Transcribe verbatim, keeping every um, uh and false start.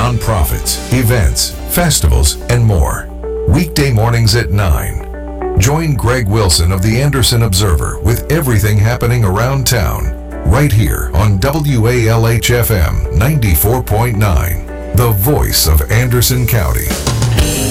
nonprofits, events, festivals, and more. Weekday mornings at nine. Join Greg Wilson of the Anderson Observer with everything happening around town, right here on W A L H F M ninety-four point nine, the voice of Anderson County.